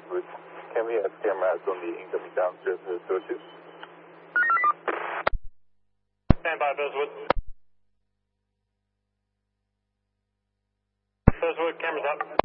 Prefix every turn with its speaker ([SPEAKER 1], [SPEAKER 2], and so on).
[SPEAKER 1] with KVS cameras on the incoming downstairs associates.
[SPEAKER 2] Stand by, Buzzwood. Buzzwood, cameras up.